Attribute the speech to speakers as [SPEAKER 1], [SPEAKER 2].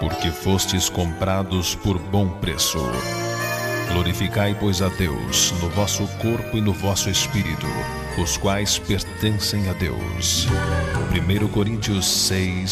[SPEAKER 1] porque fostes comprados por bom preço. Glorificai, pois, a Deus no vosso corpo e no vosso espírito, os quais pertencem a Deus. 1 Coríntios 6,